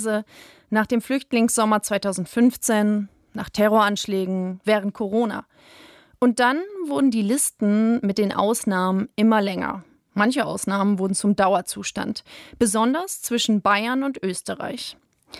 Reise nach dem Flüchtlingssommer 2015, nach Terroranschlägen, während Corona. Und dann wurden die Listen mit den Ausnahmen immer länger. Manche Ausnahmen wurden zum Dauerzustand, besonders zwischen Bayern und Österreich.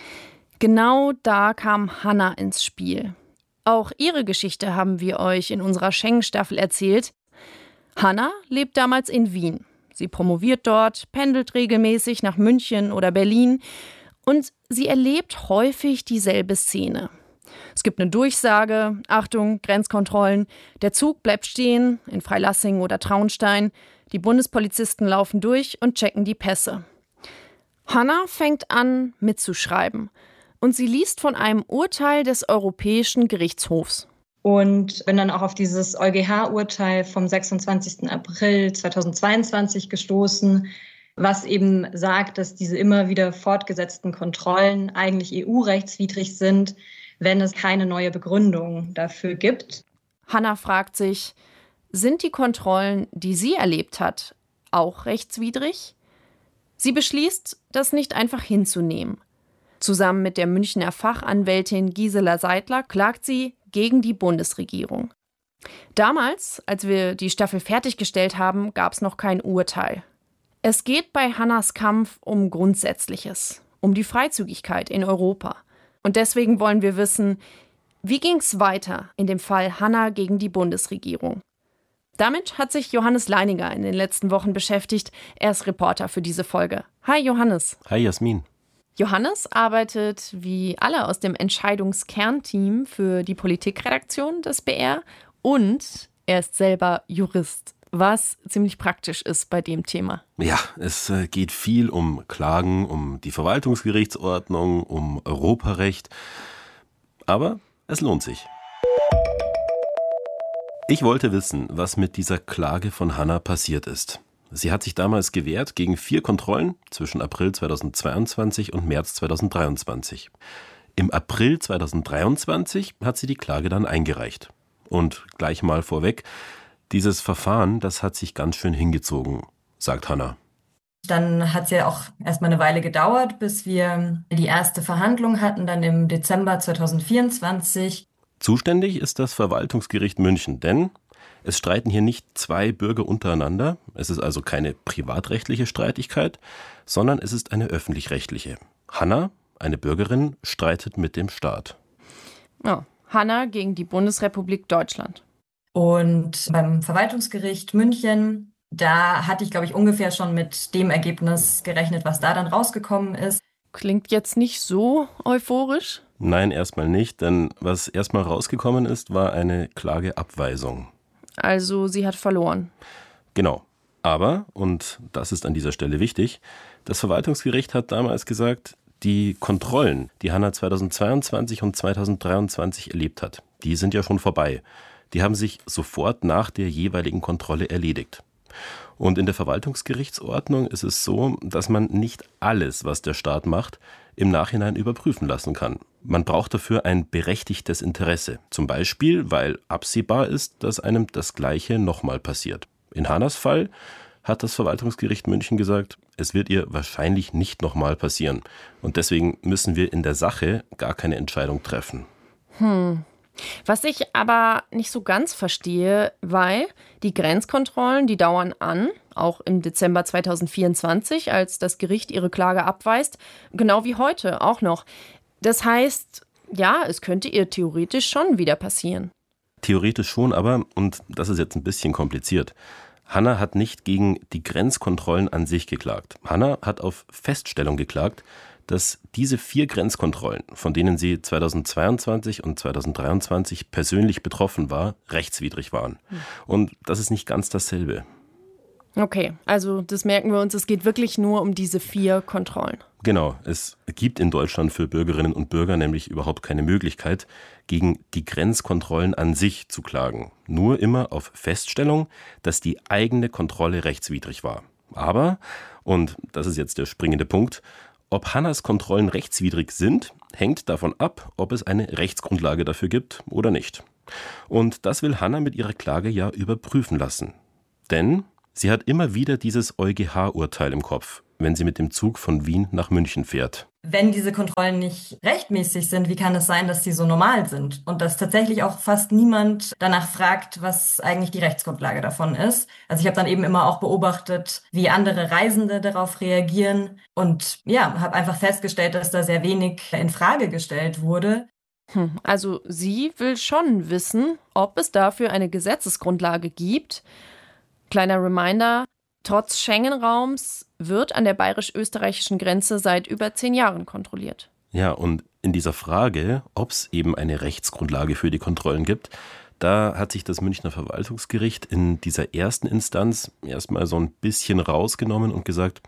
Genau da kam Hanna ins Spiel. Auch ihre Geschichte haben wir euch in unserer Schengen-Staffel erzählt. Hanna lebt damals in Wien. Sie promoviert dort, pendelt regelmäßig nach München oder Berlin und sie erlebt häufig dieselbe Szene. Es gibt eine Durchsage, Achtung, Grenzkontrollen, der Zug bleibt stehen in Freilassing oder Traunstein, die Bundespolizisten laufen durch und checken die Pässe. Hanna fängt an mitzuschreiben und sie liest von einem Urteil des Europäischen Gerichtshofs. Und bin dann auch auf dieses EuGH-Urteil vom 26. April 2022 gestoßen, was eben sagt, dass diese immer wieder fortgesetzten Kontrollen eigentlich EU-rechtswidrig sind, wenn es keine neue Begründung dafür gibt. Hanna fragt sich, sind die Kontrollen, die sie erlebt hat, auch rechtswidrig? Sie beschließt, das nicht einfach hinzunehmen. Zusammen mit der Münchner Fachanwältin Gisela Seidler klagt sie gegen die Bundesregierung. Damals, als wir die Staffel fertiggestellt haben, gab es noch kein Urteil. Es geht bei Hannas Kampf um Grundsätzliches, um die Freizügigkeit in Europa. Und deswegen wollen wir wissen, wie ging es weiter in dem Fall Hanna gegen die Bundesregierung? Damit hat sich Johannes Leininger in den letzten Wochen beschäftigt. Er ist Reporter für diese Folge. Hi Johannes. Hi Jasmin. Johannes arbeitet wie alle aus dem Entscheidungskernteam für die Politikredaktion des BR und er ist selber Jurist, was ziemlich praktisch ist bei dem Thema. Ja, es geht viel um Klagen, um die Verwaltungsgerichtsordnung, um Europarecht, aber es lohnt sich. Ich wollte wissen, was mit dieser Klage von Hanna passiert ist. Sie hat sich damals gewehrt gegen 4 Kontrollen zwischen April 2022 und März 2023. Im April 2023 hat sie die Klage dann eingereicht. Und gleich mal vorweg, dieses Verfahren, das hat sich ganz schön hingezogen, sagt Hanna. Dann hat es ja auch erstmal eine Weile gedauert, bis wir die erste Verhandlung hatten, dann im Dezember 2024. Zuständig ist das Verwaltungsgericht München, denn es streiten hier nicht 2 Bürger untereinander. Es ist also keine privatrechtliche Streitigkeit, sondern es ist eine öffentlich-rechtliche. Hanna, eine Bürgerin, streitet mit dem Staat. Ja, Hanna gegen die Bundesrepublik Deutschland. Und beim Verwaltungsgericht München, da hatte ich, glaube ich, ungefähr schon mit dem Ergebnis gerechnet, was da dann rausgekommen ist. Klingt jetzt nicht so euphorisch? Nein, erstmal nicht, denn was erstmal rausgekommen ist, war eine Klageabweisung. Also sie hat verloren. Genau. Aber, und das ist an dieser Stelle wichtig, das Verwaltungsgericht hat damals gesagt, die Kontrollen, die Hanna 2022 und 2023 erlebt hat, die sind ja schon vorbei. Die haben sich sofort nach der jeweiligen Kontrolle erledigt. Und in der Verwaltungsgerichtsordnung ist es so, dass man nicht alles, was der Staat macht, im Nachhinein überprüfen lassen kann. Man braucht dafür ein berechtigtes Interesse. Zum Beispiel, weil absehbar ist, dass einem das Gleiche nochmal passiert. In Hannas Fall hat das Verwaltungsgericht München gesagt, es wird ihr wahrscheinlich nicht nochmal passieren. Und deswegen müssen wir in der Sache gar keine Entscheidung treffen. Was ich aber nicht so ganz verstehe, weil die Grenzkontrollen, die dauern an, auch im Dezember 2024, als das Gericht ihre Klage abweist, genau wie heute auch noch. Das heißt, ja, es könnte ihr theoretisch schon wieder passieren. Theoretisch schon, aber, und das ist jetzt ein bisschen kompliziert, Hanna hat nicht gegen die Grenzkontrollen an sich geklagt. Hanna hat auf Feststellung geklagt, dass diese 4 Grenzkontrollen, von denen sie 2022 und 2023 persönlich betroffen war, rechtswidrig waren. Und das ist nicht ganz dasselbe. Okay, also das merken wir uns, es geht wirklich nur um diese 4 Kontrollen. Genau, es gibt in Deutschland für Bürgerinnen und Bürger nämlich überhaupt keine Möglichkeit, gegen die Grenzkontrollen an sich zu klagen. Nur immer auf Feststellung, dass die eigene Kontrolle rechtswidrig war. Aber, und das ist jetzt der springende Punkt, ob Hannas Kontrollen rechtswidrig sind, hängt davon ab, ob es eine Rechtsgrundlage dafür gibt oder nicht. Und das will Hanna mit ihrer Klage ja überprüfen lassen. Denn sie hat immer wieder dieses EuGH-Urteil im Kopf, wenn sie mit dem Zug von Wien nach München fährt. wenn diese Kontrollen nicht rechtmäßig sind, wie kann es sein, dass sie so normal sind? Und dass tatsächlich auch fast niemand danach fragt, was eigentlich die Rechtsgrundlage davon ist. Also ich habe dann eben immer auch beobachtet, wie andere Reisende darauf reagieren und ja, habe einfach festgestellt, dass da sehr wenig in Frage gestellt wurde. Also sie will schon wissen, ob es dafür eine Gesetzesgrundlage gibt. Kleiner Reminder, trotz Schengen-Raums wird an der bayerisch-österreichischen Grenze seit über 10 Jahren kontrolliert. Ja, und in dieser Frage, ob es eben eine Rechtsgrundlage für die Kontrollen gibt, da hat sich das Münchner Verwaltungsgericht in dieser ersten Instanz erstmal so ein bisschen rausgenommen und gesagt,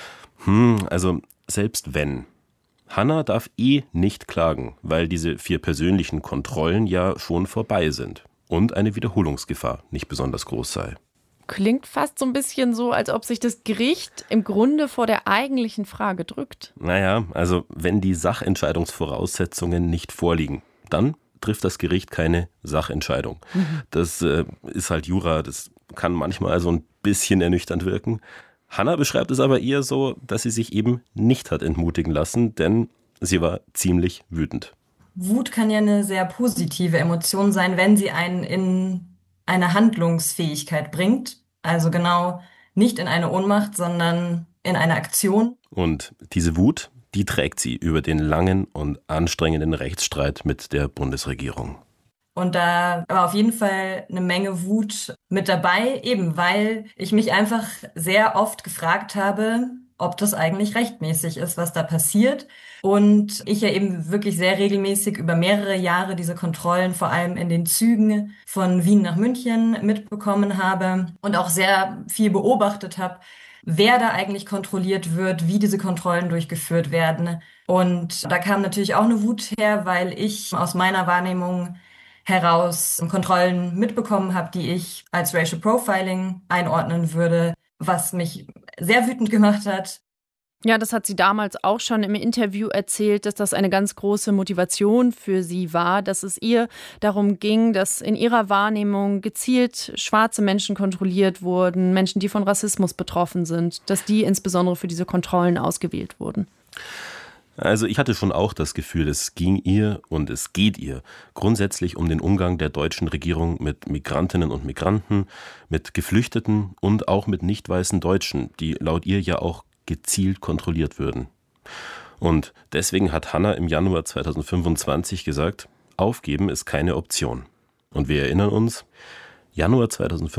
also selbst wenn. Hanna darf nicht klagen, weil diese 4 persönlichen Kontrollen ja schon vorbei sind und eine Wiederholungsgefahr nicht besonders groß sei. Klingt fast so ein bisschen so, als ob sich das Gericht im Grunde vor der eigentlichen Frage drückt. Naja, also wenn die Sachentscheidungsvoraussetzungen nicht vorliegen, dann trifft das Gericht keine Sachentscheidung. Das ist halt Jura, das kann manchmal so ein bisschen ernüchternd wirken. Hanna beschreibt es aber eher so, dass sie sich eben nicht hat entmutigen lassen, denn sie war ziemlich wütend. Wut kann ja eine sehr positive Emotion sein, wenn sie einen in eine Handlungsfähigkeit bringt. Also genau nicht in eine Ohnmacht, sondern in eine Aktion. Und diese Wut, die trägt sie über den langen und anstrengenden Rechtsstreit mit der Bundesregierung. Und da war auf jeden Fall eine Menge Wut mit dabei, eben weil ich mich einfach sehr oft gefragt habe, ob das eigentlich rechtmäßig ist, was da passiert. Und ich ja eben wirklich sehr regelmäßig über mehrere Jahre diese Kontrollen, vor allem in den Zügen von Wien nach München, mitbekommen habe und auch sehr viel beobachtet habe, wer da eigentlich kontrolliert wird, wie diese Kontrollen durchgeführt werden. Und da kam natürlich auch eine Wut her, weil ich aus meiner Wahrnehmung heraus Kontrollen mitbekommen habe, die ich als Racial Profiling einordnen würde, was mich sehr wütend gemacht hat. Ja, das hat sie damals auch schon im Interview erzählt, dass das eine ganz große Motivation für sie war, dass es ihr darum ging, dass in ihrer Wahrnehmung gezielt schwarze Menschen kontrolliert wurden, Menschen, die von Rassismus betroffen sind, dass die insbesondere für diese Kontrollen ausgewählt wurden. Also ich hatte schon auch das Gefühl, es ging ihr und es geht ihr grundsätzlich um den Umgang der deutschen Regierung mit Migrantinnen und Migranten, mit Geflüchteten und auch mit nicht weißen Deutschen, die laut ihr ja auch gezielt kontrolliert würden. Und deswegen hat Hanna im Januar 2025 gesagt, aufgeben ist keine Option. Und wir erinnern uns, Januar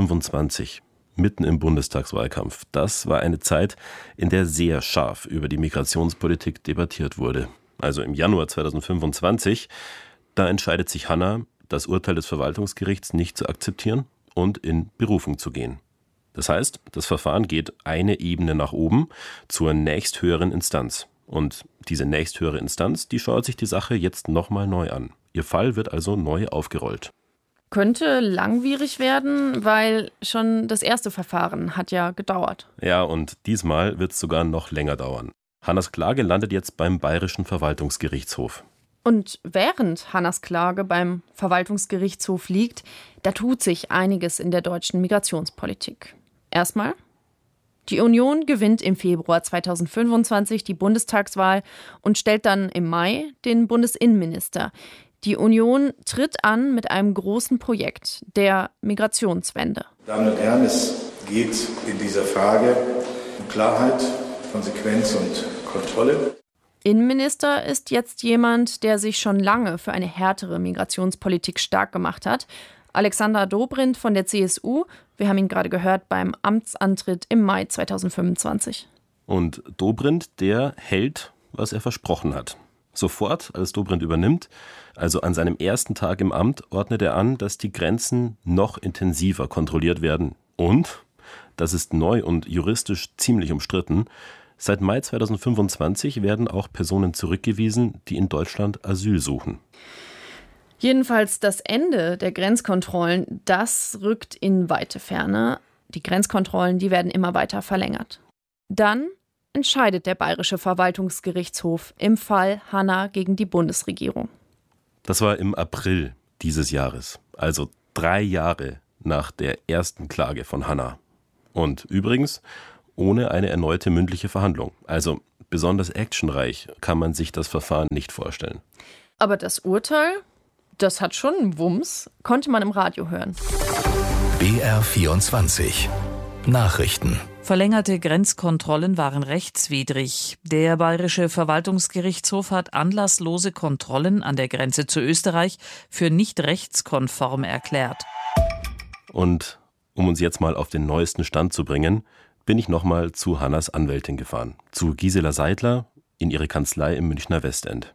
2025, mitten im Bundestagswahlkampf, das war eine Zeit, in der sehr scharf über die Migrationspolitik debattiert wurde. Also im Januar 2025, da entscheidet sich Hanna, das Urteil des Verwaltungsgerichts nicht zu akzeptieren und in Berufung zu gehen. Das heißt, das Verfahren geht eine Ebene nach oben zur nächsthöheren Instanz. Und diese nächsthöhere Instanz, die schaut sich die Sache jetzt nochmal neu an. Ihr Fall wird also neu aufgerollt. Könnte langwierig werden, weil schon das erste Verfahren hat ja gedauert. Ja, und diesmal wird es sogar noch länger dauern. Hannas Klage landet jetzt beim Bayerischen Verwaltungsgerichtshof. Und während Hannas Klage beim Verwaltungsgerichtshof liegt, da tut sich einiges in der deutschen Migrationspolitik. Erstmal, die Union gewinnt im Februar 2025 die Bundestagswahl und stellt dann im Mai den Bundesinnenminister. Die Union tritt an mit einem großen Projekt, der Migrationswende. Damen und Herren, es geht in dieser Frage um Klarheit, Konsequenz und Kontrolle. Innenminister ist jetzt jemand, der sich schon lange für eine härtere Migrationspolitik stark gemacht hat. Alexander Dobrindt von der CSU, wir haben ihn gerade gehört beim Amtsantritt im Mai 2025. Und Dobrindt, der hält, was er versprochen hat. Sofort, als Dobrindt übernimmt, also an seinem ersten Tag im Amt, ordnet er an, dass die Grenzen noch intensiver kontrolliert werden. Und, das ist neu und juristisch ziemlich umstritten, seit Mai 2025 werden auch Personen zurückgewiesen, die in Deutschland Asyl suchen. Jedenfalls das Ende der Grenzkontrollen, das rückt in weite Ferne. Die Grenzkontrollen, die werden immer weiter verlängert. Dann entscheidet der Bayerische Verwaltungsgerichtshof im Fall Hanna gegen die Bundesregierung. Das war im April dieses Jahres, also 3 Jahre nach der ersten Klage von Hanna. Und übrigens, ohne eine erneute mündliche Verhandlung. Also besonders actionreich kann man sich das Verfahren nicht vorstellen. Aber das Urteil, das hat schon einen Wumms, konnte man im Radio hören. BR24 Nachrichten. Verlängerte Grenzkontrollen waren rechtswidrig. Der Bayerische Verwaltungsgerichtshof hat anlasslose Kontrollen an der Grenze zu Österreich für nicht rechtskonform erklärt. Und um uns jetzt mal auf den neuesten Stand zu bringen, bin ich nochmal zu Hannas Anwältin gefahren, zu Gisela Seidler in ihre Kanzlei im Münchner Westend.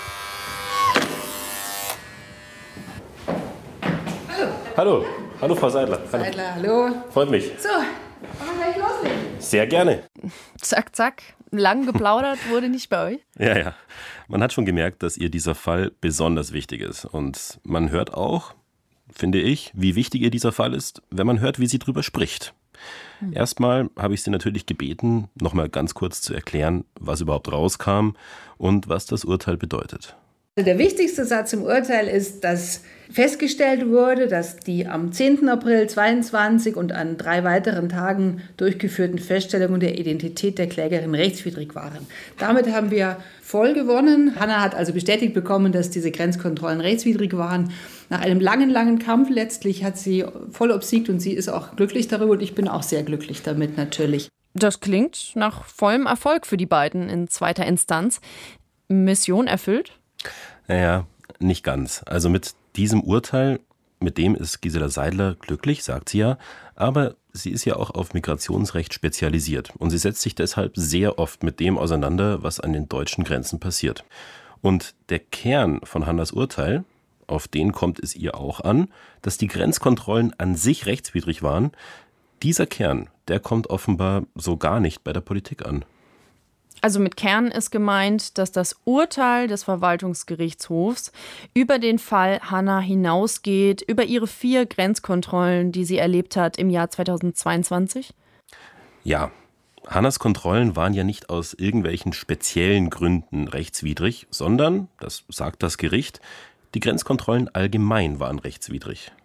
Hallo. Hallo, Frau Seidler. Hallo. Seidler, hallo. Freut mich. So, wollen wir gleich loslegen? Sehr gerne. Zack, zack. Lang geplaudert wurde nicht bei euch. Ja. Man hat schon gemerkt, dass ihr dieser Fall besonders wichtig ist. Und man hört auch, finde ich, wie wichtig ihr dieser Fall ist, wenn man hört, wie sie drüber spricht. Erstmal habe ich sie natürlich gebeten, nochmal ganz kurz zu erklären, was überhaupt rauskam und was das Urteil bedeutet. Der wichtigste Satz im Urteil ist, dass festgestellt wurde, dass die am 10. April 2022 und an 3 weiteren Tagen durchgeführten Feststellungen der Identität der Klägerin rechtswidrig waren. Damit haben wir voll gewonnen. Hanna hat also bestätigt bekommen, dass diese Grenzkontrollen rechtswidrig waren. Nach einem langen Kampf letztlich hat sie voll obsiegt und sie ist auch glücklich darüber und ich bin auch sehr glücklich damit natürlich. Das klingt nach vollem Erfolg für die beiden in zweiter Instanz. Mission erfüllt? Naja, nicht ganz. Also mit diesem Urteil, mit dem ist Gisela Seidler glücklich, sagt sie ja, aber sie ist ja auch auf Migrationsrecht spezialisiert und sie setzt sich deshalb sehr oft mit dem auseinander, was an den deutschen Grenzen passiert. Und der Kern von Hannas Urteil, auf den kommt es ihr auch an, dass die Grenzkontrollen an sich rechtswidrig waren. Dieser Kern, der kommt offenbar so gar nicht bei der Politik an. Also mit Kern ist gemeint, dass das Urteil des Verwaltungsgerichtshofs über den Fall Hanna hinausgeht, über ihre 4 Grenzkontrollen, die sie erlebt hat im Jahr 2022? Ja, Hannas Kontrollen waren ja nicht aus irgendwelchen speziellen Gründen rechtswidrig, sondern, das sagt das Gericht, die Grenzkontrollen allgemein waren rechtswidrig.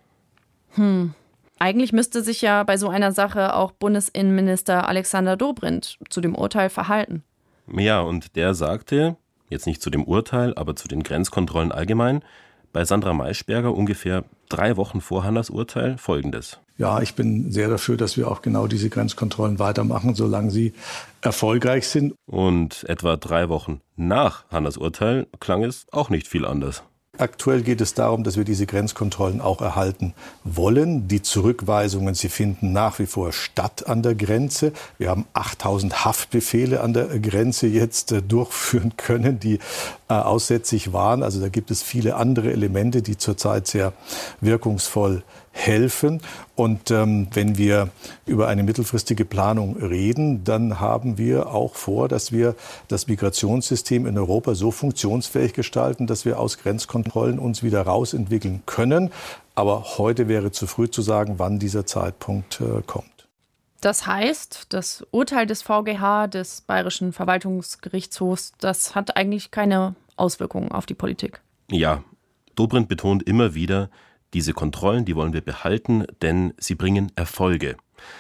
Eigentlich müsste sich ja bei so einer Sache auch Bundesinnenminister Alexander Dobrindt zu dem Urteil verhalten. Ja, und der sagte, jetzt nicht zu dem Urteil, aber zu den Grenzkontrollen allgemein, bei Sandra Maischberger ungefähr 3 Wochen vor Hannas Urteil Folgendes. Ja, ich bin sehr dafür, dass wir auch genau diese Grenzkontrollen weitermachen, solange sie erfolgreich sind. Und etwa 3 Wochen nach Hannas Urteil klang es auch nicht viel anders. Aktuell geht es darum, dass wir diese Grenzkontrollen auch erhalten wollen. Die Zurückweisungen, sie finden nach wie vor statt an der Grenze. Wir haben 8000 Haftbefehle an der Grenze jetzt durchführen können, die aussätzig waren. Also da gibt es viele andere Elemente, die zurzeit sehr wirkungsvoll helfen. Und wenn wir über eine mittelfristige Planung reden, dann haben wir auch vor, dass wir das Migrationssystem in Europa so funktionsfähig gestalten, dass wir aus Grenzkontrollen uns wieder rausentwickeln können. Aber heute wäre zu früh zu sagen, wann dieser Zeitpunkt kommt. Das heißt, das Urteil des VGH, des Bayerischen Verwaltungsgerichtshofs, das hat eigentlich keine Auswirkungen auf die Politik. Ja, Dobrindt betont immer wieder, diese Kontrollen, die wollen wir behalten, denn sie bringen Erfolge.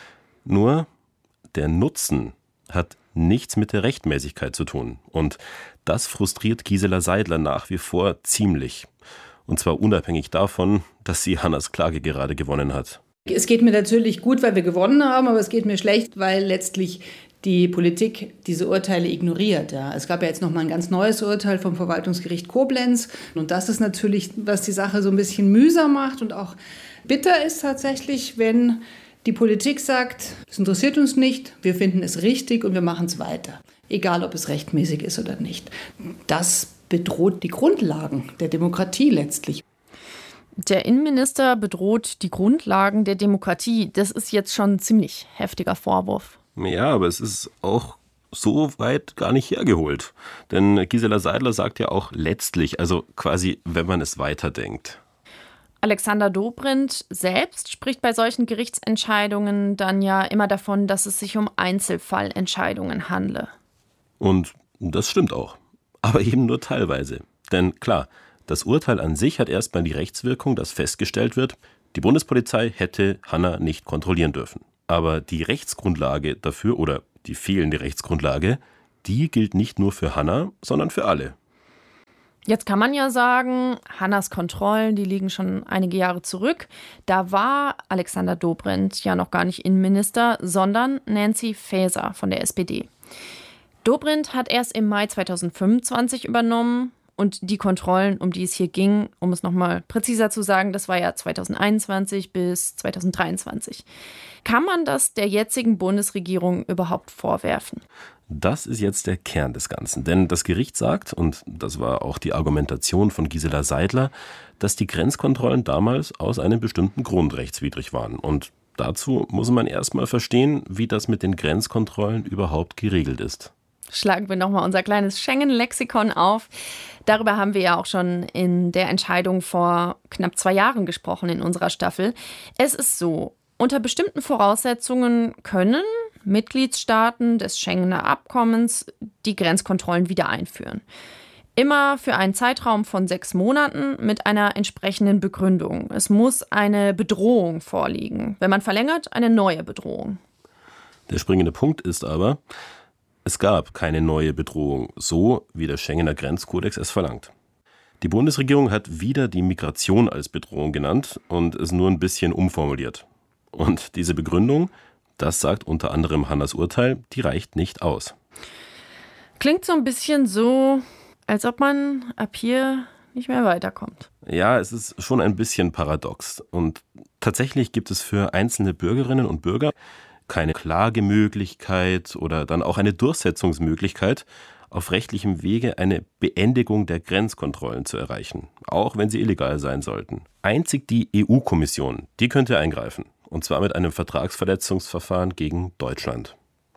Nur der Nutzen hat nichts mit der Rechtmäßigkeit zu tun. Und das frustriert Gisela Seidler nach wie vor ziemlich. Und zwar unabhängig davon, dass sie Hannas Klage gerade gewonnen hat. Es geht mir natürlich gut, weil wir gewonnen haben, aber es geht mir schlecht, weil letztlich die Politik diese Urteile ignoriert. Ja. Es gab ja jetzt noch mal ein ganz neues Urteil vom Verwaltungsgericht Koblenz. Und das ist natürlich, was die Sache so ein bisschen mühsam macht und auch bitter ist tatsächlich, wenn die Politik sagt, es interessiert uns nicht, wir finden es richtig und wir machen es weiter. Egal, ob es rechtmäßig ist oder nicht. Das bedroht die Grundlagen der Demokratie letztlich. Der Innenminister bedroht die Grundlagen der Demokratie. Das ist jetzt schon ein ziemlich heftiger Vorwurf. Ja, aber es ist auch so weit gar nicht hergeholt. Denn Gisela Seidler sagt ja auch letztlich, also quasi, wenn man es weiterdenkt. Alexander Dobrindt selbst spricht bei solchen Gerichtsentscheidungen dann ja immer davon, dass es sich um Einzelfallentscheidungen handle. Und das stimmt auch. Aber eben nur teilweise. Denn klar, das Urteil an sich hat erstmal die Rechtswirkung, dass festgestellt wird, die Bundespolizei hätte Hanna nicht kontrollieren dürfen. Aber die Rechtsgrundlage dafür oder die fehlende Rechtsgrundlage, die gilt nicht nur für Hanna, sondern für alle. Jetzt kann man ja sagen, Hannas Kontrollen, die liegen schon einige Jahre zurück. Da war Alexander Dobrindt ja noch gar nicht Innenminister, sondern Nancy Faeser von der SPD. Dobrindt hat erst im Mai 2025 übernommen und die Kontrollen, um die es hier ging, um es nochmal präziser zu sagen, das war ja 2021 bis 2023. Kann man das der jetzigen Bundesregierung überhaupt vorwerfen? Das ist jetzt der Kern des Ganzen. Denn das Gericht sagt, und das war auch die Argumentation von Gisela Seidler, dass die Grenzkontrollen damals aus einem bestimmten Grund rechtswidrig waren. Und dazu muss man erstmal verstehen, wie das mit den Grenzkontrollen überhaupt geregelt ist. Schlagen wir nochmal unser kleines Schengen-Lexikon auf. Darüber haben wir ja auch schon in der Entscheidung vor knapp 2 Jahren gesprochen in unserer Staffel. Es ist so, unter bestimmten Voraussetzungen können Mitgliedstaaten des Schengener Abkommens die Grenzkontrollen wieder einführen. Immer für einen Zeitraum von 6 Monaten mit einer entsprechenden Begründung. Es muss eine Bedrohung vorliegen. Wenn man verlängert, eine neue Bedrohung. Der springende Punkt ist aber, es gab keine neue Bedrohung, so wie der Schengener Grenzkodex es verlangt. Die Bundesregierung hat wieder die Migration als Bedrohung genannt und es nur ein bisschen umformuliert. Und diese Begründung, das sagt unter anderem Hannas Urteil, die reicht nicht aus. Klingt so ein bisschen so, als ob man ab hier nicht mehr weiterkommt. Ja, es ist schon ein bisschen paradox. Und tatsächlich gibt es für einzelne Bürgerinnen und Bürger keine Klagemöglichkeit oder dann auch eine Durchsetzungsmöglichkeit, auf rechtlichem Wege eine Beendigung der Grenzkontrollen zu erreichen, auch wenn sie illegal sein sollten. Einzig die EU-Kommission, die könnte eingreifen, und zwar mit einem Vertragsverletzungsverfahren gegen Deutschland.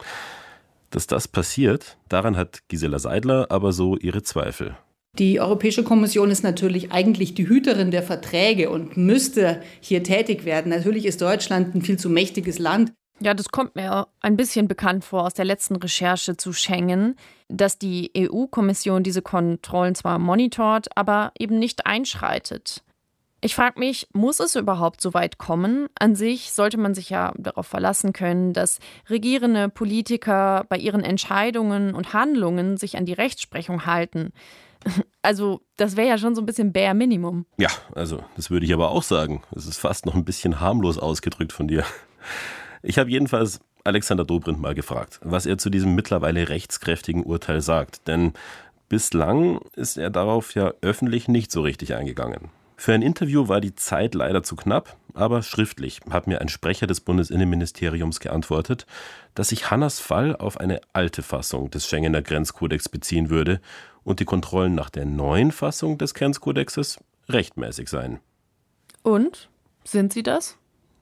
Dass das passiert, daran hat Gisela Seidler aber so ihre Zweifel. Die Europäische Kommission ist natürlich eigentlich die Hüterin der Verträge und müsste hier tätig werden. Natürlich ist Deutschland ein viel zu mächtiges Land. Ja, das kommt mir ein bisschen bekannt vor aus der letzten Recherche zu Schengen, dass die EU-Kommission diese Kontrollen zwar monitort, aber eben nicht einschreitet. Ich frage mich, muss es überhaupt so weit kommen? An sich sollte man sich ja darauf verlassen können, dass regierende Politiker bei ihren Entscheidungen und Handlungen sich an die Rechtsprechung halten. Also, das wäre ja schon so ein bisschen bare Minimum. Ja, also, das würde ich aber auch sagen. Es ist fast noch ein bisschen harmlos ausgedrückt von dir. Ich habe jedenfalls Alexander Dobrindt mal gefragt, was er zu diesem mittlerweile rechtskräftigen Urteil sagt. Denn bislang ist er darauf ja öffentlich nicht so richtig eingegangen. Für ein Interview war die Zeit leider zu knapp, aber schriftlich hat mir ein Sprecher des Bundesinnenministeriums geantwortet, dass sich Hannas Fall auf eine alte Fassung des Schengener Grenzkodex beziehen würde und die Kontrollen nach der neuen Fassung des Grenzkodexes rechtmäßig seien. Und? Sind sie das?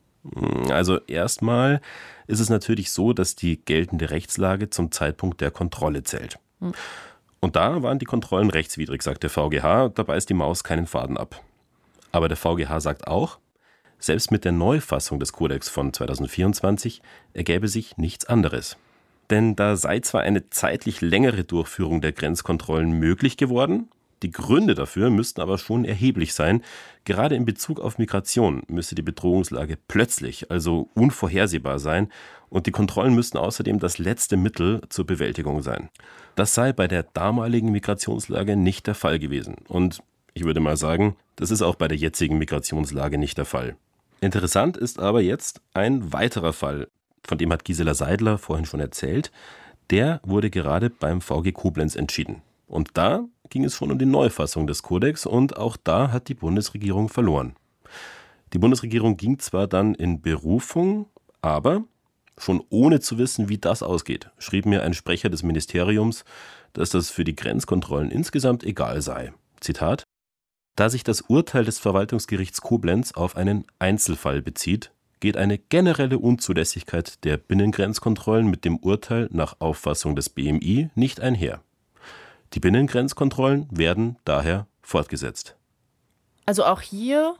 Also erstmal ist es natürlich so, dass die geltende Rechtslage zum Zeitpunkt der Kontrolle zählt. Und da waren die Kontrollen rechtswidrig, sagt der VGH, da beißt die Maus keinen Faden ab. Aber der VGH sagt auch, selbst mit der Neufassung des Kodex von 2024 ergäbe sich nichts anderes. Denn da sei zwar eine zeitlich längere Durchführung der Grenzkontrollen möglich geworden, die Gründe dafür müssten aber schon erheblich sein. Gerade in Bezug auf Migration müsste die Bedrohungslage plötzlich, also unvorhersehbar sein und die Kontrollen müssten außerdem das letzte Mittel zur Bewältigung sein. Das sei bei der damaligen Migrationslage nicht der Fall gewesen. Und ich würde mal sagen, das ist auch bei der jetzigen Migrationslage nicht der Fall. Interessant ist aber jetzt ein weiterer Fall, von dem hat Gisela Seidler vorhin schon erzählt. Der wurde gerade beim VG Koblenz entschieden. Und da ging es schon um die Neufassung des Kodex und auch da hat die Bundesregierung verloren. Die Bundesregierung ging zwar dann in Berufung, aber schon ohne zu wissen, wie das ausgeht, schrieb mir ein Sprecher des Ministeriums, dass das für die Grenzkontrollen insgesamt egal sei. Zitat: Da sich das Urteil des Verwaltungsgerichts Koblenz auf einen Einzelfall bezieht, geht eine generelle Unzulässigkeit der Binnengrenzkontrollen mit dem Urteil nach Auffassung des BMI nicht einher. Die Binnengrenzkontrollen werden daher fortgesetzt. Also auch hier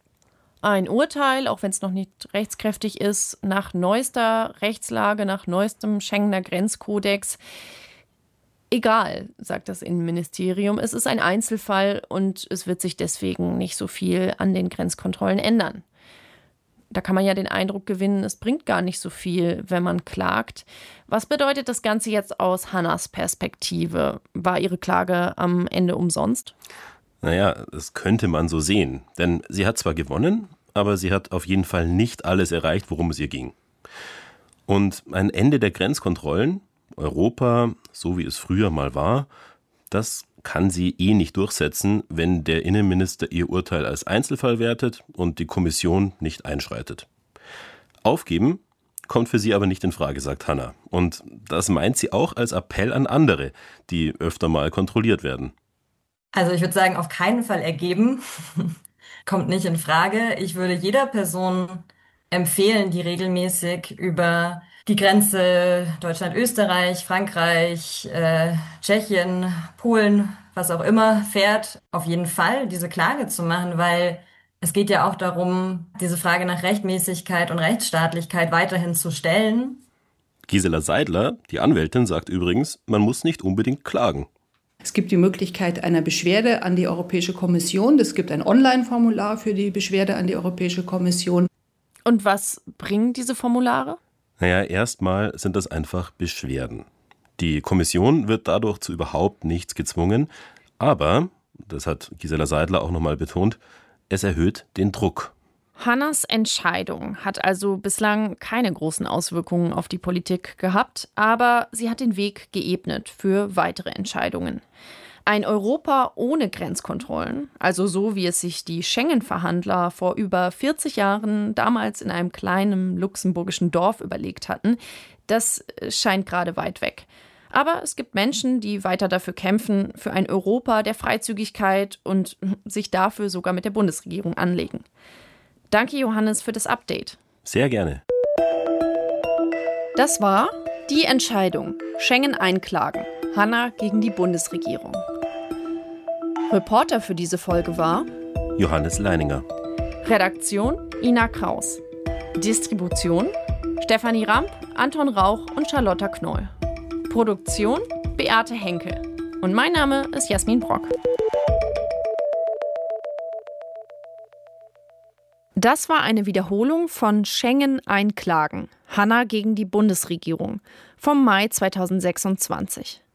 ein Urteil, auch wenn es noch nicht rechtskräftig ist, nach neuester Rechtslage, nach neuestem Schengener Grenzkodex. Egal, sagt das Innenministerium. Es ist ein Einzelfall und es wird sich deswegen nicht so viel an den Grenzkontrollen ändern. Da kann man ja den Eindruck gewinnen, es bringt gar nicht so viel, wenn man klagt. Was bedeutet das Ganze jetzt aus Hannas Perspektive? War ihre Klage am Ende umsonst? Naja, das könnte man so sehen. Denn sie hat zwar gewonnen, aber sie hat auf jeden Fall nicht alles erreicht, worum es ihr ging. Und ein Ende der Grenzkontrollen, Europa, so wie es früher mal war, das kann sie nicht durchsetzen, wenn der Innenminister ihr Urteil als Einzelfall wertet und die Kommission nicht einschreitet. Aufgeben kommt für sie aber nicht in Frage, sagt Hanna. Und das meint sie auch als Appell an andere, die öfter mal kontrolliert werden. Also ich würde sagen, auf keinen Fall ergeben. Kommt nicht in Frage. Ich würde jeder Person empfehlen, die regelmäßig über die Grenze Deutschland, Österreich, Frankreich, Tschechien, Polen, was auch immer fährt, auf jeden Fall diese Klage zu machen, weil es geht ja auch darum, diese Frage nach Rechtmäßigkeit und Rechtsstaatlichkeit weiterhin zu stellen. Gisela Seidler, die Anwältin, sagt übrigens, man muss nicht unbedingt klagen. Es gibt die Möglichkeit einer Beschwerde an die Europäische Kommission. Es gibt ein Online-Formular für die Beschwerde an die Europäische Kommission. Und was bringen diese Formulare? Naja, erstmal sind das einfach Beschwerden. Die Kommission wird dadurch zu überhaupt nichts gezwungen, aber, das hat Gisela Seidler auch nochmal betont, es erhöht den Druck. Hannas Entscheidung hat also bislang keine großen Auswirkungen auf die Politik gehabt, aber sie hat den Weg geebnet für weitere Entscheidungen. Ein Europa ohne Grenzkontrollen, also so wie es sich die Schengen-Verhandler vor über 40 Jahren damals in einem kleinen luxemburgischen Dorf überlegt hatten, das scheint gerade weit weg. Aber es gibt Menschen, die weiter dafür kämpfen, für ein Europa der Freizügigkeit und sich dafür sogar mit der Bundesregierung anlegen. Danke, Johannes, für das Update. Sehr gerne. Das war die Entscheidung. Schengen einklagen. Hanna gegen die Bundesregierung. Reporter für diese Folge war Johannes Leininger. Redaktion Ina Kraus. Distribution Stefanie Ramp, Anton Rauch und Charlotta Knoll. Produktion Beate Henke. Und mein Name ist Jasmin Brock. Das war eine Wiederholung von Schengen einklagen. Hanna gegen die Bundesregierung vom Mai 2026.